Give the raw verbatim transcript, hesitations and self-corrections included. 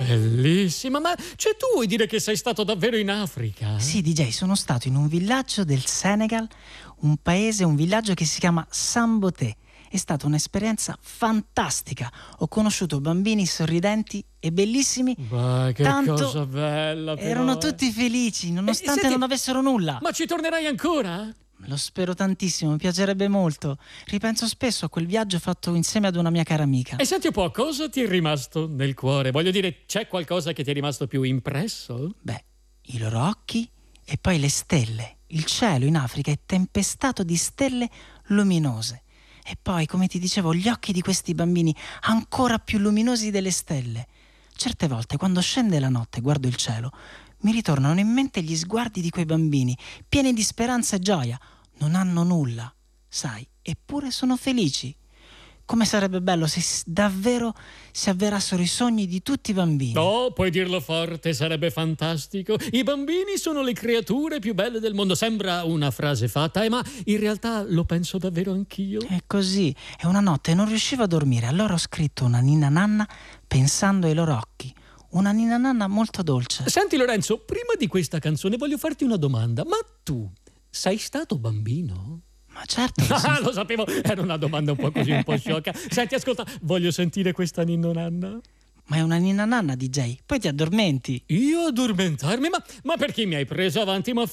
Bellissima, ma cioè tu vuoi dire che sei stato davvero in Africa? Sì, D J, sono stato in un villaggio del Senegal, un paese, un villaggio che si chiama Samboté. È stata un'esperienza fantastica. Ho conosciuto bambini sorridenti e bellissimi. Vai, che tanto cosa bella però. Erano tutti felici, nonostante Eh, senti, non avessero nulla. Ma ci tornerai ancora? Lo spero tantissimo, mi piacerebbe molto. Ripenso spesso a quel viaggio fatto insieme ad una mia cara amica. E senti un po', cosa ti è rimasto nel cuore? Voglio dire, c'è qualcosa che ti è rimasto più impresso? Beh, i loro occhi e poi le stelle. Il cielo in Africa è tempestato di stelle luminose. E poi, come ti dicevo, gli occhi di questi bambini ancora più luminosi delle stelle. Certe volte, quando scende la notte e guardo il cielo, mi ritornano in mente gli sguardi di quei bambini, pieni di speranza e gioia. Non hanno nulla, sai, eppure sono felici. Come sarebbe bello se davvero si avverassero i sogni di tutti i bambini. Oh, puoi dirlo forte, sarebbe fantastico. I bambini sono le creature più belle del mondo. Sembra una frase fatta, eh, ma in realtà lo penso davvero anch'io. È così. E una notte non riuscivo a dormire, allora ho scritto una ninna nanna pensando ai loro occhi. Una ninna nanna molto dolce. Senti Lorenzo, prima di questa canzone voglio farti una domanda. Ma tu sei stato bambino? Ma certo. Ah, lo sapevo, era una domanda un po' così, un po' sciocca. Senti, ascolta, voglio sentire questa ninno nanna. Ma è una ninna nanna, D J, poi ti addormenti. Io addormentarmi? Ma, ma perché mi hai preso avanti? Ma